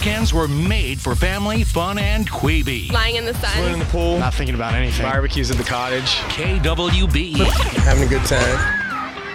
weekends were made for family, fun, and Queeby. Lying in the sun. Swimming in the pool. Not thinking about anything. Barbecues at the cottage. KWB. Having a good time.